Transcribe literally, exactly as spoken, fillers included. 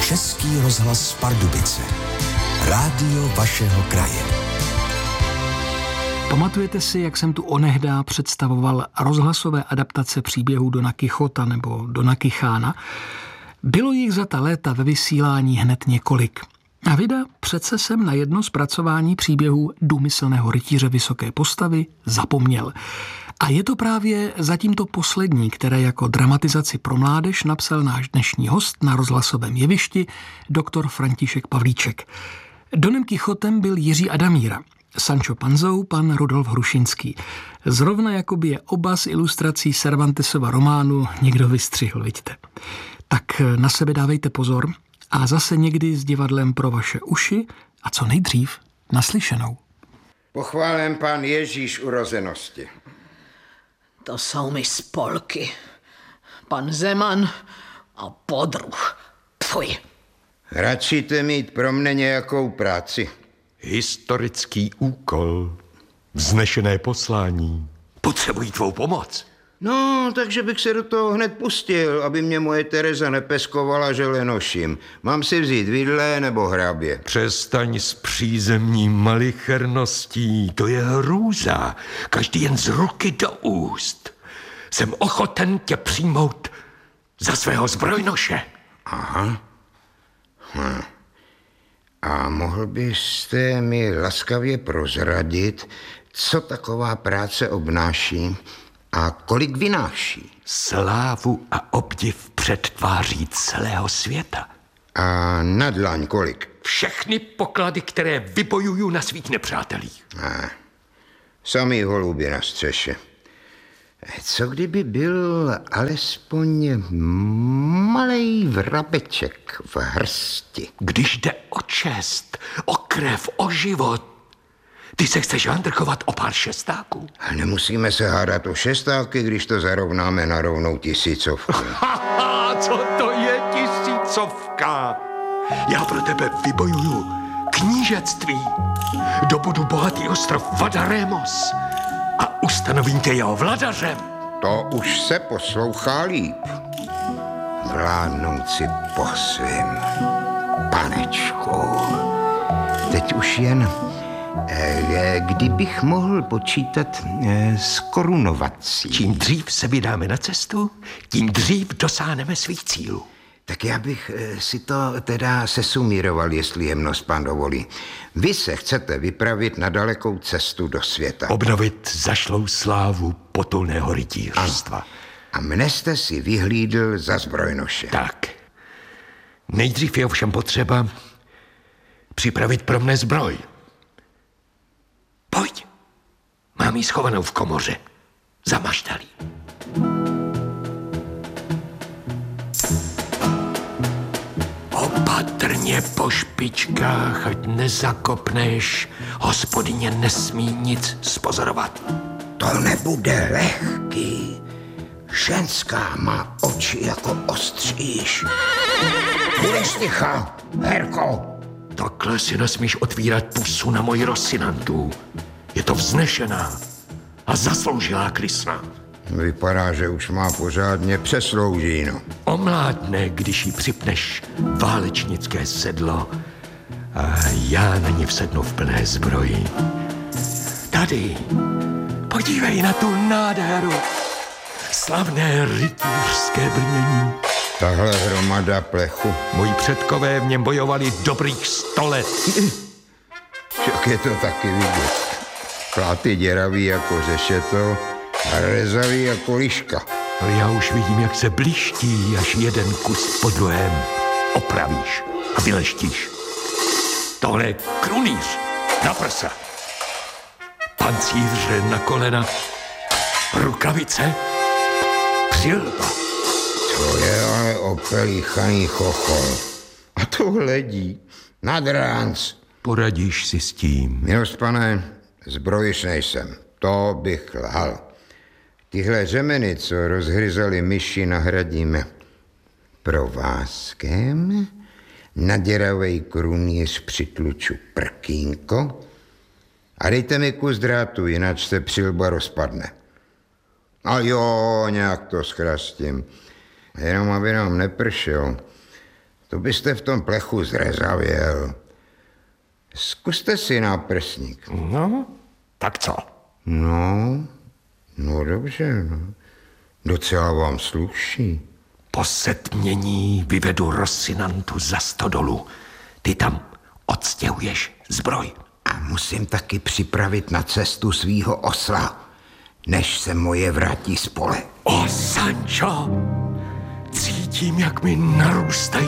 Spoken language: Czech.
Český rozhlas Pardubice. Rádio vašeho kraje. Pamatujete si, jak jsem tu onehdá představoval rozhlasové adaptace příběhů Dona Kichota nebo Dona Kichána? Bylo jich za ta léta ve vysílání hned několik. A vida přece jsem na jedno zpracování příběhů důmyslného rytíře vysoké postavy zapomněl. A je to právě zatím to poslední, které jako dramatizaci pro mládež napsal náš dnešní host na rozhlasovém jevišti, doktor František Pavlíček. Donem Kichotem byl Jiří Adamíra, Sancho Panzou pan Rudolf Hrušinský. Zrovna jakoby je oba z ilustrací Cervantesova románu někdo vystřihl, vidíte. Tak na sebe dávejte pozor a zase někdy s divadlem pro vaše uši a co nejdřív naslyšenou. Pochválen pán Ježíš urozenosti. To jsou mi spolky. Pan Zeman a podruh. Pfuj. Radšíte mít pro mne nějakou práci. Historický úkol, vznešené poslání. Potřebují tvou pomoc. No, takže bych se do toho hned pustil, aby mě moje Tereza nepeskovala, že lenoším. Mám si vzít vidle nebo hrabě? Přestaň s přízemní malicherností, to je hrůza. Každý jen z ruky do úst. Jsem ochoten tě přijmout za svého zbrojnoše. Aha. Hm. A mohl byste mi laskavě prozradit, co taková práce obnáší a kolik vynáší? Slávu a obdiv před tváří celého světa. A na dlaň kolik? Všechny poklady, které vybojuju na svých nepřátelích. A, samý holubi na střeše. Co kdyby byl alespoň malej vrabeček v hrsti? Když jde o čest, o krev, o život, ty se chceš handrkovat o pár šestáků? A nemusíme se hádat o šestáky, když to zarovnáme na rovnou tisícovku. Haha, co to je tisícovka? Já pro tebe vybojuju knížectví. Dobudu bohatý ostrov Vadaremos a ustanovím tě jeho vladařem. To už se poslouchá líp. Vládnout si po svým, panečku. Teď už jen, eh, kdybych mohl počítat eh, s korunovací. Čím dřív se vydáme na cestu, tím dřív dosáhneme svých cílů. Tak já bych eh, si to teda sesumíroval, jestli jemnost pán dovolí. Vy se chcete vypravit na dalekou cestu do světa. Obnovit zašlou slávu potulného rytířstva. A mne jste si vyhlídl za zbrojnoše. Tak. Nejdřív je ovšem potřeba připravit pro mne zbroj. Pojď. Mám ji schovanou v komoře. Za maštalí. Opatrně po špičkách, ať nezakopneš. Hospodyně nesmí nic spozorovat. To nebude lehký. Ženská má oči jako ostříž. Budeš ticha, Herko. Takhle si nesmíš otvírat pusu na moji Rosinantu. Je to vznešená a zasloužilá krysna. Vypadá, že už má pořádně přesloužíno. Omládne, když jí připneš válečnické sedlo a já na ní vsednu v plné zbroji. Tady, podívej na tu nádheru. Slavné rytířské brnění. Tahle hromada plechu. Moji předkové v něm bojovali dobrých sto let. Však je to taky vidět. Pláty děravý jako řešeto a rezavý jako liška. Ale já už vidím, jak se bliští, až jeden kus po druhém opravíš a vyleštíš. Tohle je krunýř na prsa. Pancíře na kolena, rukavice, přilba. To je ale opelíchaný chochol. A to hledí nad ránc. Poradíš si s tím. Milost pane, zbrojiš nejsem. To bych lhal. Tyhle řemeny, co rozhryzali myši, nahradíme provázkem. Na děravej krunýř přitluču prkínko a dejte mi kus drátu, jinak se přilba rozpadne. A jo, nějak to zkrastím. Jenom aby nám nepršel. To byste v tom plechu zrezavěl. Zkuste si náprsník. No, tak co? No, no dobře, no. Docela vám sluší. Po setmění vyvedu Rosinantu za stodolu. Ty tam odstěhuješ zbroj. A musím taky připravit na cestu svýho osla, než se moje vrátí z pole. O, Sancho, cítím, jak mi narůstají